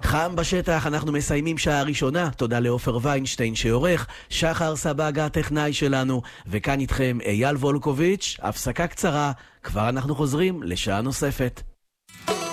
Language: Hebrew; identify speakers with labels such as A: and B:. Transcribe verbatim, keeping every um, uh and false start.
A: חם בשטח, אנחנו מסיימים שעה ראשונה. תודה לאופר ויינשטיין שעורך, שחר סבגה הטכנאי שלנו, וכאן איתכם אייל וולקוביץ'. הפסקה קצרה, כבר אנחנו חוזרים לשעה נוספת.